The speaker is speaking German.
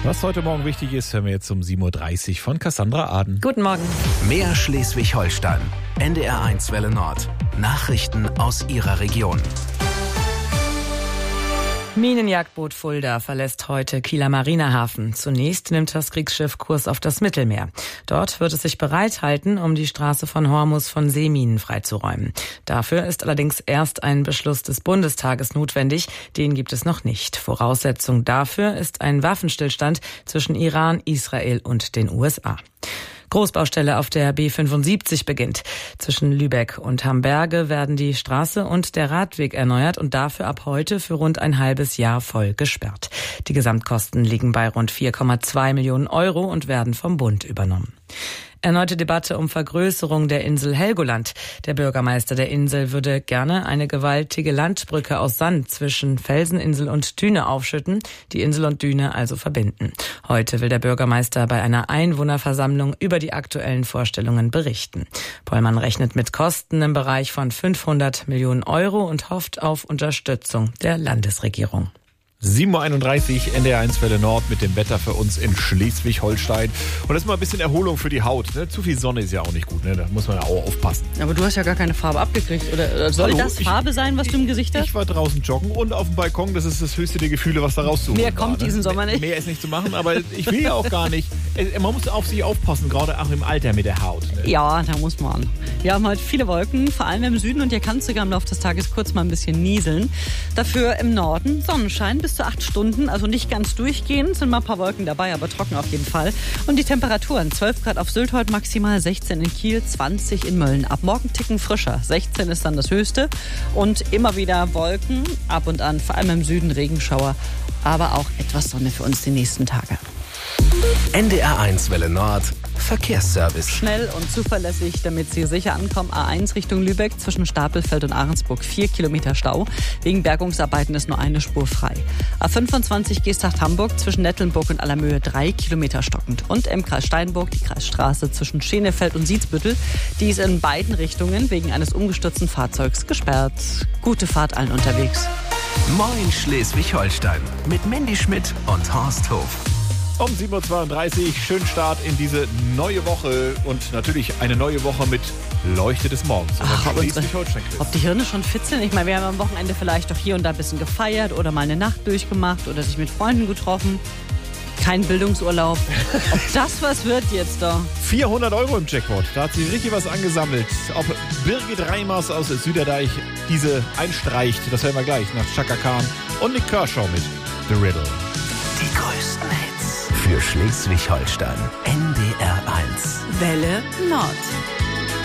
Was heute Morgen wichtig ist, hören wir jetzt um 7.30 Uhr von Cassandra Aden. Guten Morgen. Mehr Schleswig-Holstein. NDR1 Welle Nord. Nachrichten aus Ihrer Region. Minenjagdboot Fulda verlässt heute Kieler Marinehafen. Zunächst nimmt das Kriegsschiff Kurs auf das Mittelmeer. Dort wird es sich bereithalten, um die Straße von Hormuz von Seeminen freizuräumen. Dafür ist allerdings erst ein Beschluss des Bundestages notwendig. Den gibt es noch nicht. Voraussetzung dafür ist ein Waffenstillstand zwischen Iran, Israel und den USA. Großbaustelle auf der B75 beginnt. Zwischen Lübeck und Hamberge werden die Straße und der Radweg erneuert und dafür ab heute für rund ein halbes Jahr voll gesperrt. Die Gesamtkosten liegen bei rund 4,2 Millionen Euro und werden vom Bund übernommen. Erneute Debatte um Vergrößerung der Insel Helgoland. Der Bürgermeister der Insel würde gerne eine gewaltige Landbrücke aus Sand zwischen Felseninsel und Düne aufschütten, die Insel und Düne also verbinden. Heute will der Bürgermeister bei einer Einwohnerversammlung über die aktuellen Vorstellungen berichten. Pollmann rechnet mit Kosten im Bereich von 500 Millionen Euro und hofft auf Unterstützung der Landesregierung. 7.31 Uhr, NDR1 Welle Nord mit dem Wetter für uns in Schleswig-Holstein. Und das ist mal ein bisschen Erholung für die Haut. Ne? Zu viel Sonne ist ja auch nicht gut, ne? Da muss man ja auch aufpassen. Aber du hast ja gar keine Farbe abgekriegt. Oder soll das Farbe sein, was du im Gesicht hast? Ich war draußen joggen und auf dem Balkon. Das ist das höchste der Gefühle, was da rauszuholen Mehr kommt diesen Sommer nicht. Mehr ist nicht zu machen, aber ich will ja auch gar nicht. Man muss auf sich aufpassen, gerade auch im Alter mit der Haut. Ne? Ja, da muss man. Wir haben heute viele Wolken, vor allem im Süden. Und hier kann es sogar im Laufe des Tages kurz mal ein bisschen nieseln. Dafür im Norden Sonnenschein bis zu 8 Stunden. Also nicht ganz durchgehend, sind mal ein paar Wolken dabei, aber trocken auf jeden Fall. Und die Temperaturen, 12 Grad auf Sylt heute maximal, 16 in Kiel, 20 in Mölln. Ab morgen ticken frischer, 16 ist dann das Höchste. Und immer wieder Wolken, ab und an, vor allem im Süden Regenschauer, aber auch etwas Sonne für uns die nächsten Tage. NDR1 Welle Nord. Verkehrsservice. Schnell und zuverlässig, damit Sie sicher ankommen. A1 Richtung Lübeck zwischen Stapelfeld und Ahrensburg 4 Kilometer Stau. Wegen Bergungsarbeiten ist nur eine Spur frei. A25 Geesthacht-Hamburg zwischen Nettelnburg und Allermöhe 3 Kilometer stockend. Und im Kreis Steinburg die Kreisstraße zwischen Schenefeld und Sietsbüttel. Die ist in beiden Richtungen wegen eines umgestürzten Fahrzeugs gesperrt. Gute Fahrt allen unterwegs. Moin Schleswig-Holstein mit Mandy Schmidt und Horst Hof. Um 7.32 Uhr, schönen Start in diese neue Woche und natürlich eine neue Woche mit Leuchte des Morgens. Ob die Hirne schon fit sind? Ich meine, wir haben am Wochenende vielleicht doch hier und da ein bisschen gefeiert oder mal eine Nacht durchgemacht oder sich mit Freunden getroffen. Kein Bildungsurlaub. Ob das was wird jetzt da? 400 Euro im Jackpot. Da hat sie richtig was angesammelt. Ob Birgit Reimers aus Süderdeich diese einstreicht, das hören wir gleich nach Chaka Khan und Nick Kershaw mit The Riddle. Die größten Hits für Schleswig-Holstein. NDR1. Welle Nord.